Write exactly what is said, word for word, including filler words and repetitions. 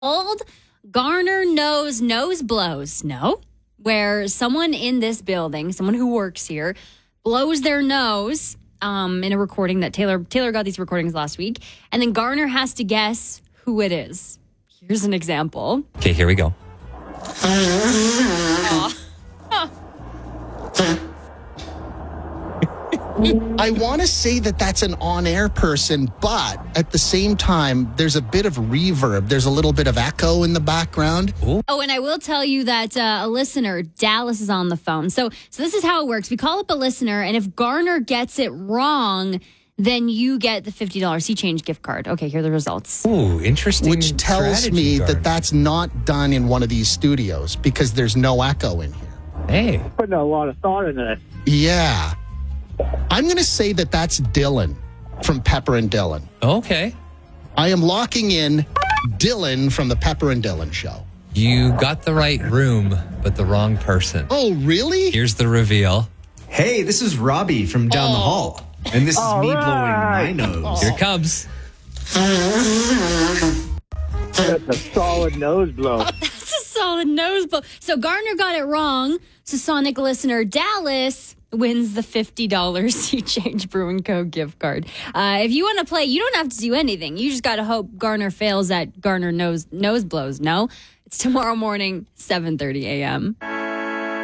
Old Garner Nose Nose Blows. No, where someone in this building, someone who works here, blows their nose um, in a recording that Taylor Taylor got these recordings last week, and then Garner has to guess who it is. Here's an example. Okay, here we go. I want to say that that's an on-air person, but at the same time, there's a bit of reverb. There's a little bit of echo in the background. Ooh. Oh, and I will tell you that uh, a listener, Dallas, is on the phone. So, so this is how it works. We call up a listener, and if Garner gets it wrong, then you get the fifty dollars Sea Change gift card. Okay, here are the results. Ooh, interesting. Which tells strategy, me Garner. that that's not done in one of these studios because there's no echo in here. Hey. Putting a lot of thought into this. Yeah. I'm going to say that that's Dylan from Pepper and Dylan. Okay. I am locking in Dylan from the Pepper and Dylan show. You got the right room, but the wrong person. Oh, really? Here's the reveal. Hey, this is Robbie from down the hall. And this is All me right. blowing my nose. Here it comes. That's a solid nose blow. That's a solid nose blow. So Garner got it wrong. So Sonic listener Dallas wins the fifty dollars Sea Change Brewing Co. gift card. Uh, if you want to play, you don't have to do anything. You just got to hope Garner fails at Garner nose nose blows. No, it's tomorrow morning, seven thirty a.m.